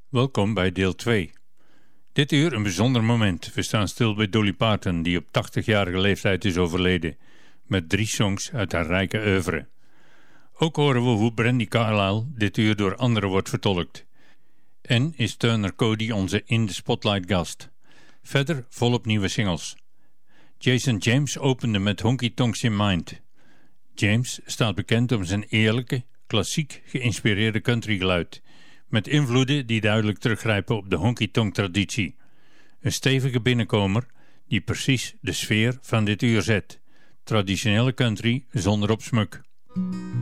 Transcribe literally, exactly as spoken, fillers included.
Welkom bij deel twee. Dit uur een bijzonder moment. We staan stil bij Dolly Parton, die op tachtigjarige leeftijd is overleden, met drie songs uit haar rijke oeuvre. Ook horen we hoe Brandi Carlile dit uur door anderen wordt vertolkt. En is Turner Cody onze In The Spotlight gast. Verder volop nieuwe singles. Jason James opende met Honky Tonks in Mind. James staat bekend om zijn eerlijke, klassiek geïnspireerde countrygeluid, met invloeden die duidelijk teruggrijpen op de honky-tonk traditie. Een stevige binnenkomer die precies de sfeer van dit uur zet. Traditionele country zonder opsmuk.